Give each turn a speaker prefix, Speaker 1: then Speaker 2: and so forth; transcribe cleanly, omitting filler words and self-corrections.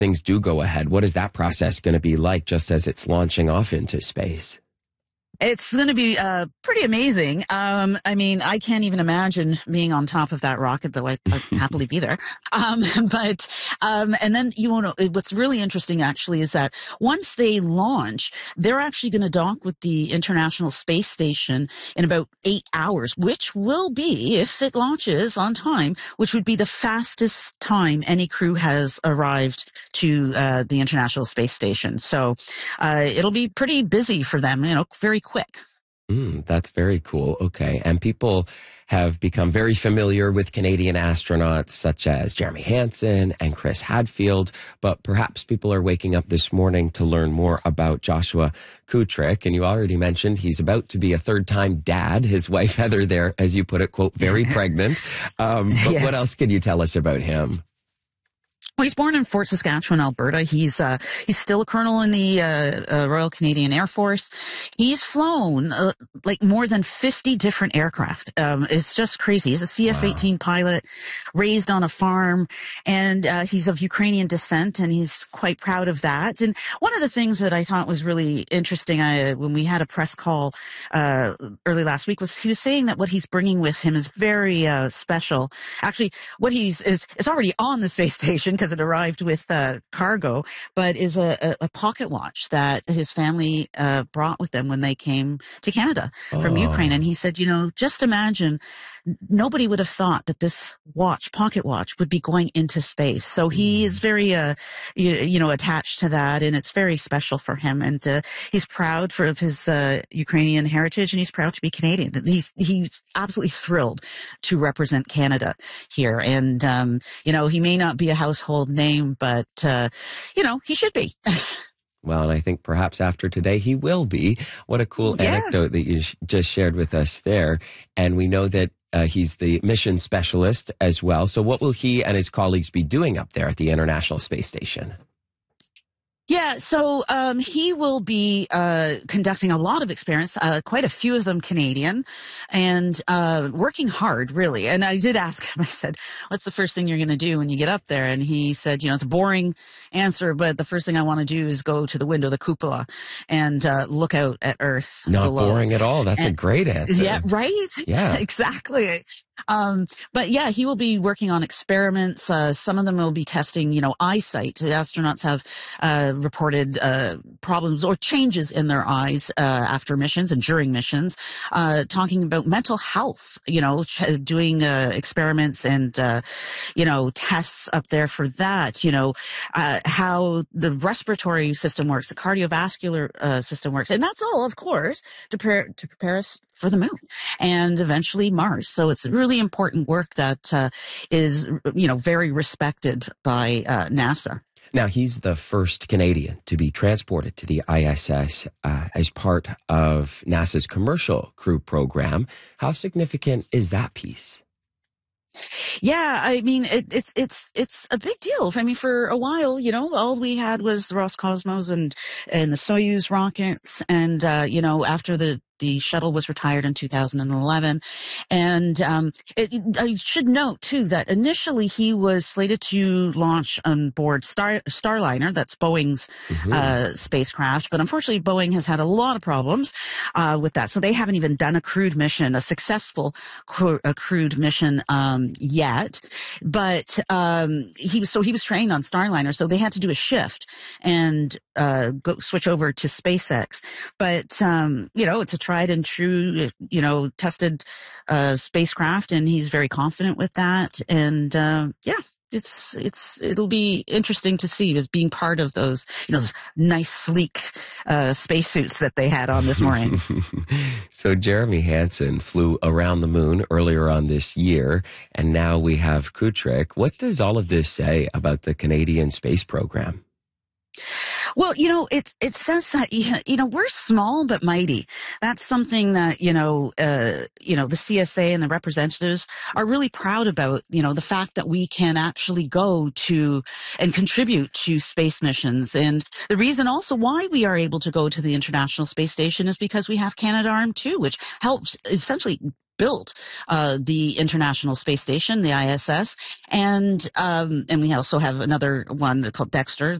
Speaker 1: things do go ahead, what is that process going to be like just as it's launching off into space?
Speaker 2: It's going to be pretty amazing. I mean, I can't even imagine being on top of that rocket, though I'd happily be there. And then what's really interesting actually is that once they launch, they're actually going to dock with the International Space Station in about 8 hours, which will be, if it launches on time, which would be the fastest time any crew has arrived to the International Space Station. So it'll be pretty busy for them, very quick.
Speaker 1: That's very cool. Okay. And people have become very familiar with Canadian astronauts such as Jeremy Hansen and Chris Hadfield, but perhaps people are waking up this morning to learn more about Joshua Kutrick. And you already mentioned he's about to be a third-time dad. His wife, Heather, there, as you put it, quote, very pregnant. But yes. What else can you tell us about him?
Speaker 2: Well, he's born in Fort Saskatchewan, Alberta. He's still a colonel in the Royal Canadian Air Force. He's flown like more than 50 different aircraft. It's just crazy. He's a CF-18 pilot, raised on a farm, and he's of Ukrainian descent, and he's quite proud of that. And one of the things that I thought was really interesting when we had a press call early last week was he was saying that what he's bringing with him is very special. Actually, what is already on the space station, because it arrived with cargo, but is a pocket watch that his family brought with them when they came to Canada from Ukraine. And he said, just imagine, nobody would have thought that this pocket watch, would be going into space. So he is very, attached to that, and it's very special for him. And he's proud of his Ukrainian heritage, and he's proud to be Canadian. He's absolutely thrilled to represent Canada here. And, he may not be a household name, but, he should be.
Speaker 1: Well, and I think perhaps after today he will be. What a cool anecdote that you just shared with us there. And we know that he's the mission specialist as well. So what will he and his colleagues be doing up there at the International Space Station?
Speaker 2: Yeah, so he will be conducting a lot of experiments, quite a few of them Canadian, and working hard, really. And I did ask him, I said, what's the first thing you're going to do when you get up there? And he said, it's a boring answer, but the first thing I want to do is go to the window, the cupola, and look out at Earth
Speaker 1: Not
Speaker 2: below.
Speaker 1: Boring at all. That's a great answer.
Speaker 2: Yeah, right?
Speaker 1: Yeah.
Speaker 2: Exactly. But yeah, he will be working on experiments. Some of them will be testing, eyesight. The astronauts have reported problems or changes in their eyes after missions and during missions, talking about mental health, doing experiments and, tests up there for that, how the respiratory system works, the cardiovascular system works. And that's all, of course, to prepare us for the moon and eventually Mars. So it's really important work that is, very respected by NASA.
Speaker 1: Now, he's the first Canadian to be transported to the ISS as part of NASA's Commercial Crew Program. How significant is that piece?
Speaker 2: Yeah, I mean, it's a big deal. I mean, for a while, all we had was the Roscosmos and the Soyuz rockets. And, after the shuttle was retired in 2011. And I should note, too, that initially he was slated to launch on board Starliner, that's Boeing's spacecraft. But unfortunately, Boeing has had a lot of problems with that. So they haven't even done a successful crewed mission yet. But he was trained on Starliner, so they had to do a shift and switch over to SpaceX. But, it's a tried and true, tested spacecraft, and he's very confident with that. And it'll be interesting to see as being part of those, those nice, sleek spacesuits that they had on this morning.
Speaker 1: So Jeremy Hansen flew around the moon earlier on this year, and now we have Kutrick. What does all of this say about the Canadian space program?
Speaker 2: Well, it says that, we're small but mighty. That's something that, the CSA and the representatives are really proud about, the fact that we can actually go to and contribute to space missions. And the reason also why we are able to go to the International Space Station is because we have Canadarm2, which helps essentially built the International Space Station, the ISS, and we also have another one called Dexter